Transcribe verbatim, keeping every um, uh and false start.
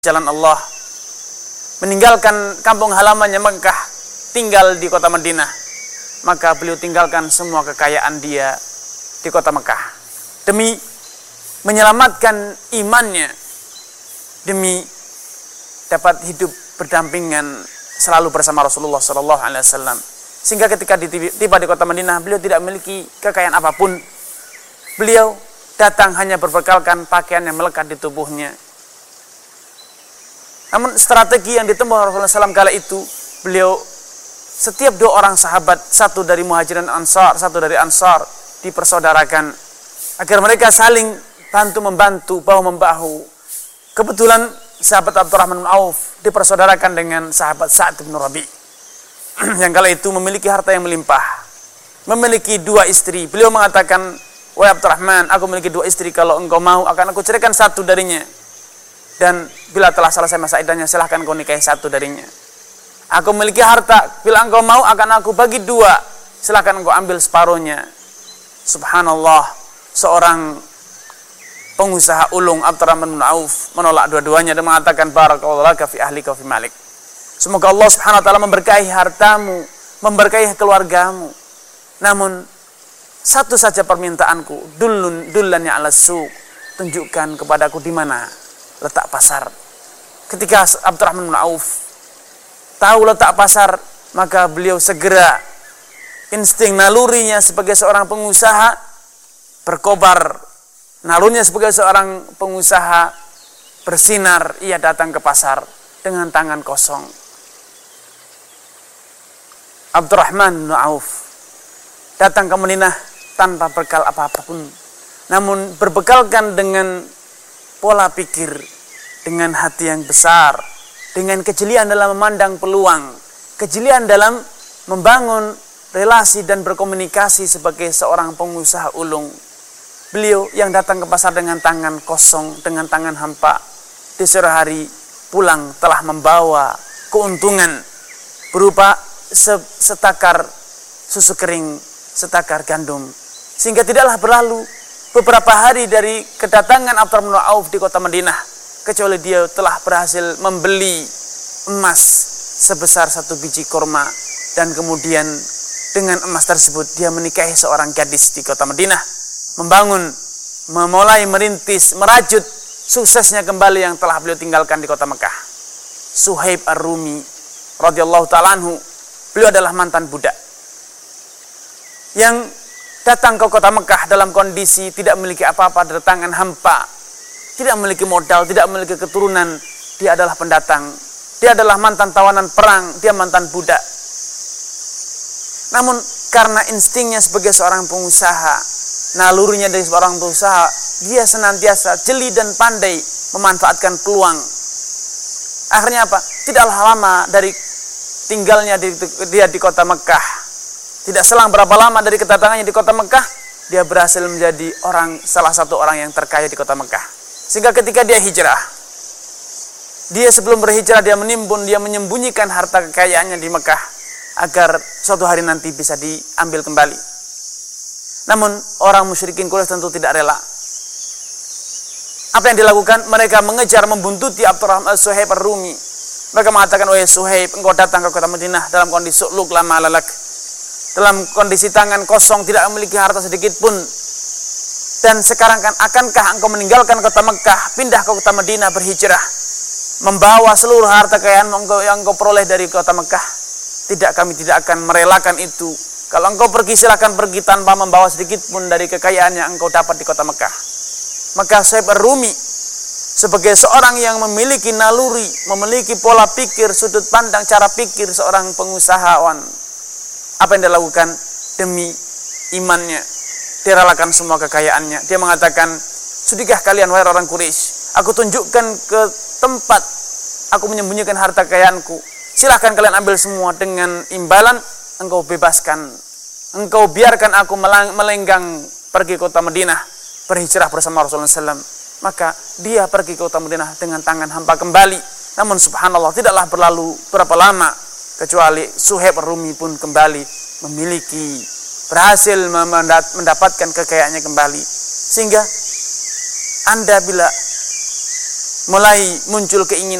jalan Allah, meninggalkan kampung halamannya Mekah, tinggal di kota Madinah, maka beliau tinggalkan semua kekayaan dia di kota Mekah demi menyelamatkan imannya, demi dapat hidup berdampingan selalu bersama Rasulullah shallallahu alaihi wasallam. Sehingga ketika tiba di kota Madinah, beliau tidak memiliki kekayaan apapun. Beliau datang hanya berbekalkan pakaian yang melekat di tubuhnya. Namun strategi yang ditempuh Rasulullah shallallahu alaihi wasallam kala itu, beliau setiap dua orang sahabat, satu dari Muhajirin Ansar, satu dari Ansar, dipersaudarakan agar mereka saling bantu-membantu, bahu-membahu. Kebetulan sahabat Abdurrahman bin Auf dipersaudarakan dengan sahabat Sa'ad bin Rabi yang kala itu memiliki harta yang melimpah, memiliki dua istri. Beliau mengatakan, "Wahai Abdurrahman, aku memiliki dua istri, kalau engkau mau akan aku ceraikan satu darinya. Dan bila telah selesai masa iddahnya, silahkan kau nikahi satu darinya. Aku memiliki harta, bila engkau mau akan aku bagi dua, silahkan engkau ambil separuhnya." Subhanallah, seorang pengusaha ulung Abdurrahman bin Auf menolak dua-duanya dan mengatakan, "Barakallahu laka fi ahlika wa fi malik." Semoga Allah Subhanahu wa taala memberkahi hartamu, memberkahi keluargamu. Namun satu saja permintaanku, dullun dullan ya ala suq, tunjukkan kepadaku di mana letak pasar. Ketika Abdurrahman bin Auf tahu letak pasar, maka beliau segera, insting nalurinya sebagai seorang pengusaha berkobar, nalurinya sebagai seorang pengusaha bersinar. Ia datang ke pasar dengan tangan kosong. Abdurrahman bin Auf datang ke Madinah tanpa bekal apa-apapun, namun berbekalkan dengan pola pikir, dengan hati yang besar, dengan kejelian dalam memandang peluang, kejelian dalam membangun relasi dan berkomunikasi sebagai seorang pengusaha ulung. Beliau yang datang ke pasar dengan tangan kosong, dengan tangan hampa, di sore hari pulang telah membawa keuntungan berupa setakar susu kering, setakar gandum. Sehingga tidaklah berlalu beberapa hari dari kedatangan Abdurrahman bin Auf di kota Madinah, kecuali dia telah berhasil membeli emas sebesar satu biji kurma, dan kemudian dengan emas tersebut dia menikahi seorang gadis di kota Madinah, membangun, memulai merintis, merajut suksesnya kembali yang telah beliau tinggalkan di kota Mekah. Suhaib Ar-Rumi radhiyallahu ta'ala anhu, beliau adalah mantan budak yang datang ke kota Mekah dalam kondisi tidak memiliki apa-apa, bertangan hampa, tidak memiliki modal, tidak memiliki keturunan. Dia adalah pendatang, dia adalah mantan tawanan perang, dia mantan budak. Namun karena instingnya sebagai seorang pengusaha, nalurinya dari seorang pengusaha, dia senantiasa jeli dan pandai memanfaatkan peluang. Akhirnya apa? Tidaklah lama dari tinggalnya di, dia di kota Mekah, tidak selang berapa lama dari kedatangannya di kota Mekah, dia berhasil menjadi orang salah satu orang yang terkaya di kota Mekah. Sehingga ketika dia hijrah, dia sebelum berhijrah dia menimbun, dia menyembunyikan harta kekayaannya di Mekah agar suatu hari nanti bisa diambil kembali. Namun orang musyrikin Quraisy tentu tidak rela. Apa yang dilakukan? Mereka mengejar, membuntuti Abdurrahman Suhaib Ar-Rumi. Mereka mengatakan, "Wahai Suhaib, engkau datang ke kota Madinah dalam kondisi su'luk lama lalak, dalam kondisi tangan kosong, tidak memiliki harta sedikit pun. Dan sekarang kan akankah engkau meninggalkan kota Mekah, pindah ke kota Madinah, berhijrah, membawa seluruh harta kekayaan yang engkau peroleh dari kota Mekah? Tidak, kami tidak akan merelakan itu. Kalau engkau pergi, silakan pergi tanpa membawa sedikit pun dari kekayaan yang engkau dapat di kota Mekah." Maka Suhaib Ar-Rumi sebagai seorang yang memiliki naluri, memiliki pola pikir, sudut pandang, cara pikir seorang pengusahawan, apa yang dia lakukan? Demi imannya, dia relakan semua kekayaannya. Dia mengatakan, "Sudikah kalian wahai orang Quraisy, aku tunjukkan ke tempat aku menyembunyikan harta kekayaanku. Silahkan kalian ambil semua, dengan imbalan engkau bebaskan, engkau biarkan aku melenggang pergi ke kota Madinah, berhijrah bersama Rasulullah shallallahu alaihi wasallam." Maka dia pergi ke kota Madinah dengan tangan hampa kembali. Namun subhanallah, tidaklah berlalu berapa lama kecuali Suhaib Ar-Rumi pun kembali memiliki, berhasil mendapatkan kekayaannya kembali. Sehingga Anda bila mulai muncul keinginan